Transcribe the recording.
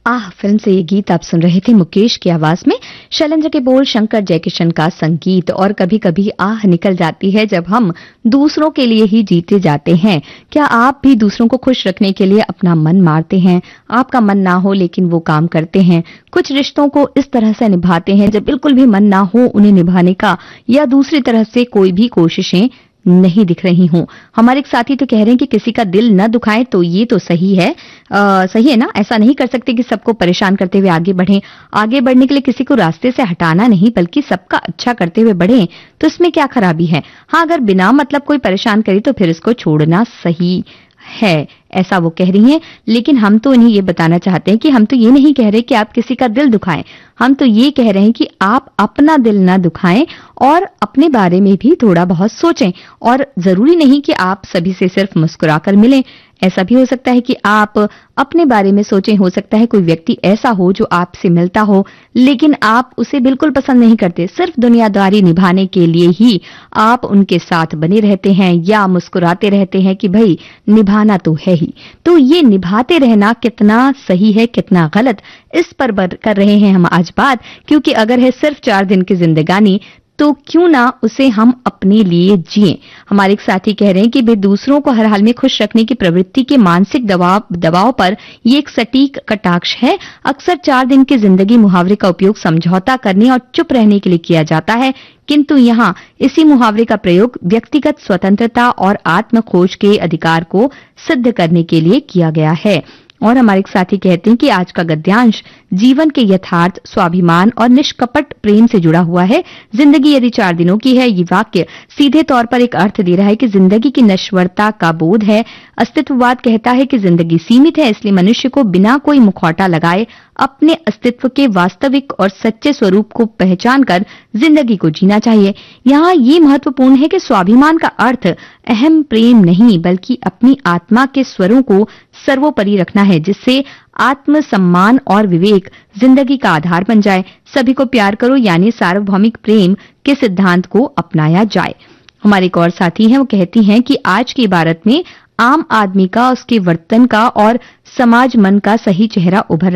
आह film से ये गीत आप सुन रहे थे मुकेश की आवाज में। शैलेंद्र के बोल, शंकर जयकिशन का संगीत। और कभी कभी आह निकल जाती है जब हम दूसरों के लिए ही जीते जाते हैं। क्या आप भी दूसरों को खुश रखने के लिए अपना मन मारते हैं? आपका मन ना हो लेकिन वो काम करते हैं। कुछ रिश्तों को इस तरह से निभाते हैं जब बिल्कुल भी मन ना हो उन्हें निभाने का, या दूसरी तरह से कोई भी कोशिशें नहीं दिख रही हूं। हमारे एक साथी तो कह रहे हैं कि किसी का दिल न दुखाएं, तो ये तो सही है। सही है ना? ऐसा नहीं कर सकते कि सबको परेशान करते हुए आगे बढ़ें। आगे बढ़ने के लिए किसी को रास्ते से हटाना नहीं, बल्कि सबका अच्छा करते हुए बढ़ें, तो इसमें क्या खराबी है? हाँ, अगर बिना मतलब कोई परेशान करे तो फिर इसको छोड़ना सही है, ऐसा वो कह रही हैं। लेकिन हम तो इन्हें ये बताना चाहते हैं कि हम तो ये नहीं कह रहे कि आप किसी का दिल दुखाएं, हम तो ये कह रहे हैं कि आप अपना दिल ना दुखाएं और अपने बारे में भी थोड़ा बहुत सोचें। और जरूरी नहीं कि आप सभी से सिर्फ मुस्कुराकर मिलें, ऐसा भी हो सकता है कि आप अपने बारे में सोचें। हो सकता है कोई व्यक्ति ऐसा हो जो आपसे मिलता हो लेकिन आप उसे बिल्कुल पसंद नहीं करते, सिर्फ दुनियादारी निभाने के लिए ही आप उनके साथ बने रहते हैं या मुस्कुराते रहते हैं कि भाई निभाना तो है ही। तो ये निभाते रहना कितना सही है, कितना गलत, इस पर कर रहे हैं हम आज बात। क्योंकि अगर है सिर्फ 4 दिन की जिंदगानी, तो क्यों ना उसे हम अपने लिए जिएं। हमारे एक साथी कह रहे हैं कि वे दूसरों को हर हाल में खुश रखने की प्रवृत्ति के मानसिक दबाव पर ये एक सटीक कटाक्ष है। अक्सर 4 दिन की जिंदगी मुहावरे का उपयोग समझौता करने और चुप रहने के लिए किया जाता है, किंतु यहाँ इसी मुहावरे का प्रयोग व्यक्तिगत स्वतंत्रता और आत्म खोज के अधिकार को सिद्ध करने के लिए किया गया है। और हमारे एक साथी कहते हैं कि आज का गद्यांश जीवन के यथार्थ, स्वाभिमान और निष्कपट प्रेम से जुड़ा हुआ है। जिंदगी यदि 4 दिनों की है, ये वाक्य सीधे तौर पर एक अर्थ दे रहा है कि जिंदगी की नश्वरता का बोध है। अस्तित्ववाद कहता है कि जिंदगी सीमित है, इसलिए मनुष्य को बिना कोई मुखौटा लगाए अपने अस्तित्व के वास्तविक और सच्चे स्वरूप को पहचान कर जिंदगी को जीना चाहिए। यहाँ ये महत्वपूर्ण है कि स्वाभिमान का अर्थ अहम प्रेम नहीं, बल्कि अपनी आत्मा के स्वरों को सर्वोपरि रखना है, जिससे आत्म सम्मान और विवेक जिंदगी का आधार बन जाए। सभी को प्यार करो, यानी सार्वभौमिक प्रेम के सिद्धांत को अपनाया जाए। हमारे एक और साथी हैं, वो कहती हैं कि आज की इबारत में आम आदमी का, उसके वर्तन का और समाज मन का सही चेहरा उभर